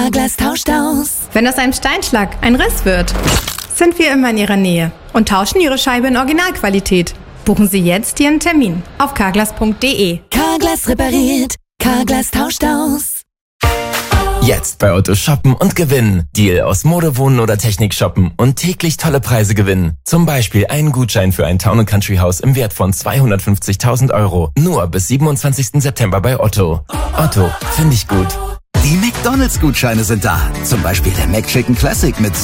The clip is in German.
Carglass tauscht aus. Wenn aus einem Steinschlag ein Riss wird, sind wir immer in Ihrer Nähe und tauschen Ihre Scheibe in Originalqualität. Buchen Sie jetzt Ihren Termin auf carglass.de. Carglass repariert, Carglass tauscht aus. Jetzt bei Otto shoppen und gewinnen. Deal aus Mode, Wohnen oder Technik shoppen und täglich tolle Preise gewinnen. Zum Beispiel einen Gutschein für ein Town & Country Haus im Wert von 250.000 €. Nur bis 27. September bei Otto. Otto, finde ich gut. Die McDonald's-Gutscheine sind da. Zum Beispiel der McChicken Classic mit